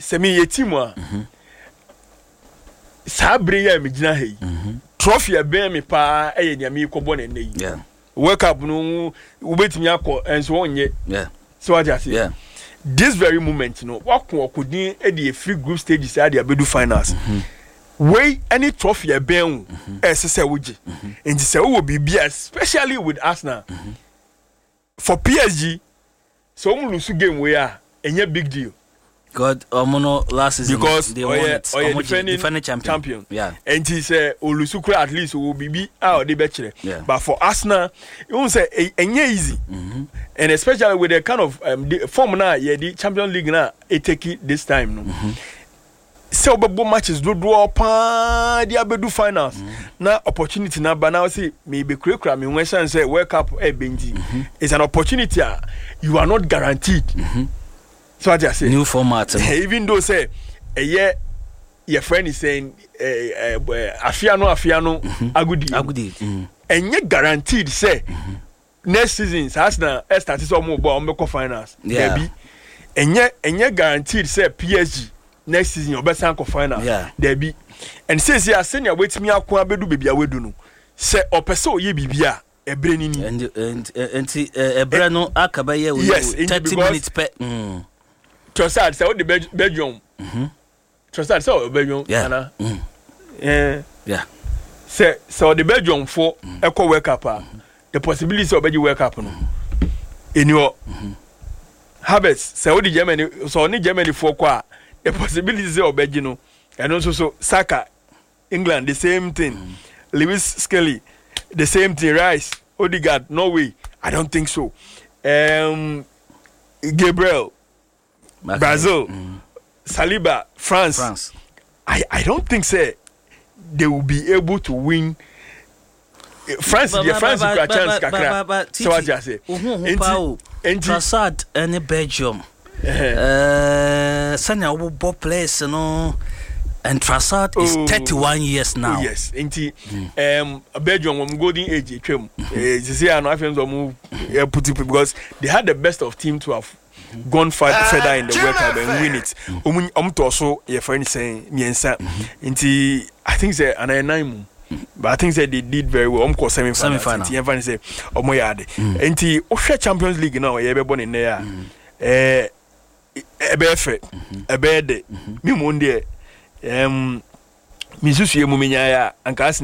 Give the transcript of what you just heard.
semi ye team a sabre ya me gina hey trophy e ben me pa eye nyame kobo na nne yi World Cup no ubetimi akọ enso onye so what you say this very moment no wakudin e dey free group stages e dey abedu finals wey any trophy e ben sese woje and say we will be especially with Arsenal for PSG so we lose game we are enye big deal God omono last season because they won it defending champion and he say Olusukura at least will be out the better but for Arsenal you won't say enye easy and especially with the kind of form now the Champions League now it take it this time no so obo matches do pa dia bedu finals na opportunity na ba now say me be kura me when say World Cup e benji it's an opportunity you are not guaranteed so I just say new format even though say your friend is saying afiano agudi and you guaranteed say next season Arsenal start some more ball finals there and you guaranteed say PSG next season your best anchor final there be and says here senior wait me akwa bedu bibia wedu no say opeso ye bibia ebre nini and ebre no akaba ye 30 minutes per Trossard say the Belgium Trossard say Belgium ana yeah say so the Belgium for echo World Cup the possibility of Belgium World Cup no eniwo Havertz say the Germany so ni Germany for kwa the possibility of Belgium no and also so Saka England the same thing Lewis Skelly the same thing Rice Odegaard Norway I don't think so Gabriel Brazil Saliba France. I don't think say they will be able to win France got chance kakra so what you say Trossard and Belgium Sanya wo players no and Trossard is 31 years now. Yes, inti Belgium golden age twem. Say I know friends move put it because they had the best of team to have gone further in the World Cup and win it. To so your friend saying miensa. Inti I think say an 9 but I think say they did very well. Semi-final. Inti everyone say omo yade. Inti Osha Champions League now you be born in there. Ebefe ebede mi monde mi susu ye mu menya ya anka